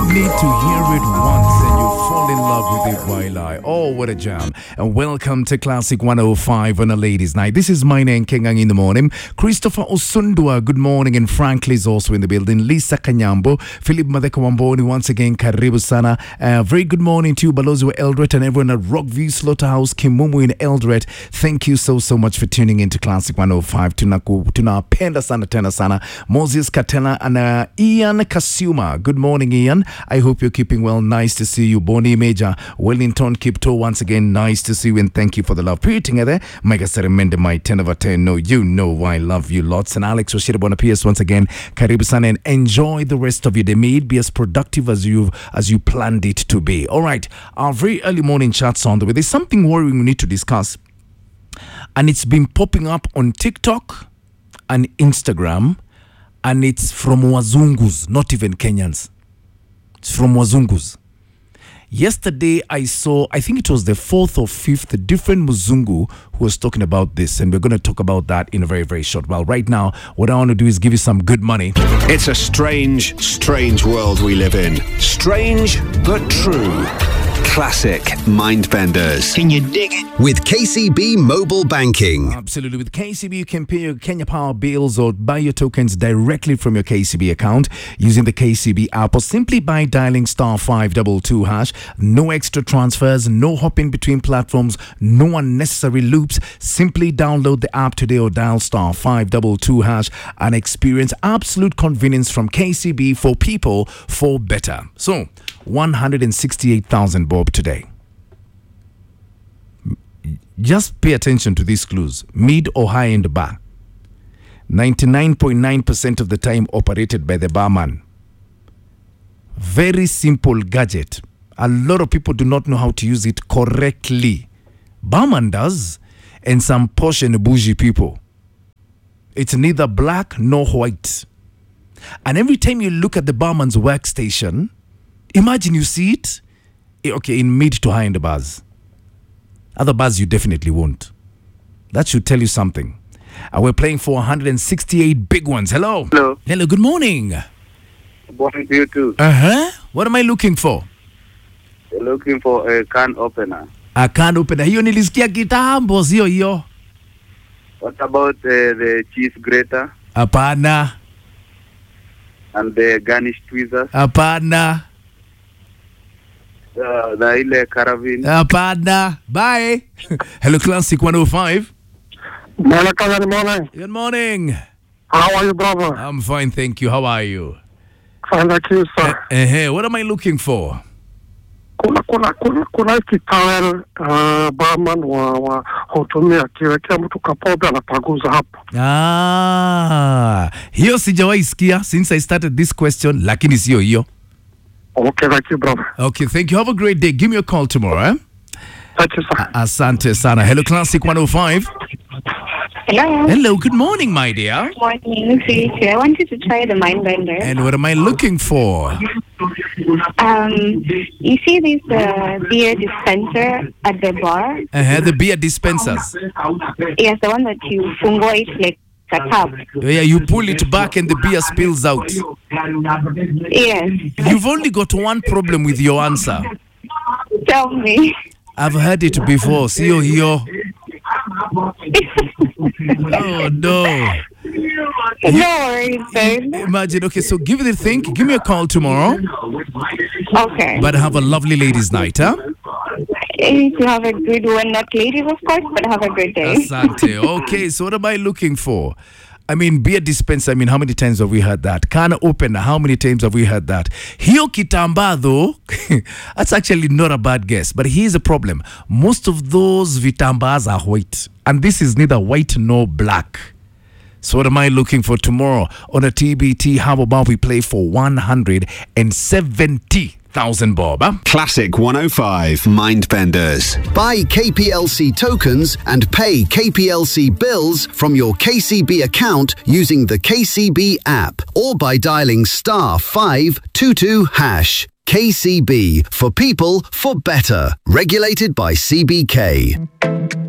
need to hear it once and you fall in love with it while oh, what a jam. And welcome to Classic 105 on a ladies' night. This is my name, Kengang in the morning. Christopher Osundua, good morning. And Frankly is also in the building. Lisa Kanyambo, Philip Madekawamboni, once again, Karibu Sana. Very good morning to you, Balozo Eldred, and everyone at Rockview Slaughterhouse, Kimumu in Eldred. Thank you so much for tuning into Classic 105. Tunapenda sana tena sana. Moses Katela and Ian Kasuma. Good morning, Ian. I hope you're keeping well. Nice to see you. Bonnie Major, Wellington Kipto, once again, nice to see you and thank you for the love. Together, Mega Seremende, my 10 over 10. No, you know I love you lots. And Alex Oshirabona PS once again, Karibu Sana, and enjoy the rest of your day. May it be as productive as you planned it to be. All right, our very early morning chat's on the way. There's something worrying we need to discuss, and it's been popping up on TikTok and Instagram, and it's from Wazungus, not even Kenyans. It's from Wazungus. Yesterday, I saw, I think it was the 4th or 5th, different Muzungu who was talking about this, and we're going to talk about that in a very, very short while. Right now, what I want to do is give you some good money. It's a strange, strange world we live in. Strange, but true. Classic Mindbenders. Can you dig it? With KCB Mobile Banking. Absolutely. With KCB, you can pay your Kenya Power bills or buy your tokens directly from your KCB account using the KCB app, or simply by dialing *522#. No extra transfers, no hopping between platforms, no unnecessary loops. Simply download the app today or dial *522# and experience absolute convenience from KCB for people for better. So, 168,000 bob today. Just pay attention to these clues. Mid or high end bar. 99.9% of the time operated by the barman. Very simple gadget. A lot of people do not know how to use it correctly. Barman does, and some posh and bougie people. It's neither black nor white. And every time you look at the barman's workstation, imagine you see it, okay, in mid to high end bars. Other bars you definitely won't. That should tell you something. And we're playing for 168 big ones. Hello. Hello. Hello, good morning. Good morning to you too. What am I looking for? You're looking for a can opener. A can opener. Hiyo nilisikia kitambo, sio hiyo. What about the cheese grater? Hapana. And the garnish tweezers? Hapana. The ile carabin? Hapana. Bye. Hello, Classic 105. Morning. Good morning. How are you, brother? I'm fine, thank you. How are you? Fine, like you, sir. What am I looking for? Kuna kitawel barman wa hutumia kiwekea mtu kapobe anapaguza hapo. Hiyo sijawahi sikia since I started this question, lakini sio hiyo. Okay, like you, brother. Okay, thank you. Have a great day. Give me a call tomorrow, eh? Thank you, sir. Asante sana. Hello, Classic 105. Hello. Hello, good morning, my dear. Morning, Felicia. I wanted to try the Mindbender. And what am I looking for? You see this beer dispenser at the bar? The beer dispensers. Yes, the one that you fungo it like a tap. Yeah, you pull it back and the beer spills out. Yes. You've only got one problem with your answer. Tell me. I've heard it before. See you here. Oh, no. No worries, babe. Imagine, okay, so give it a think. Give me a call tomorrow. Okay. But have a lovely ladies' night, huh? You have a good one. Not ladies, of course, but have a good day. Asante. Okay, so what am I looking for? I mean, beer dispenser, how many times have we heard that? Can opener, how many times have we heard that? Hiyo kitamba, though, that's actually not a bad guess. But here's the problem. Most of those vitambas are white. And this is neither white nor black. So what am I looking for tomorrow on a TBT? How about we play for 170,000 bob? Huh? Classic 105 Mindbenders. Buy KPLC tokens and pay KPLC bills from your KCB account using the KCB app or by dialing *522#. KCB, for people for better. Regulated by CBK.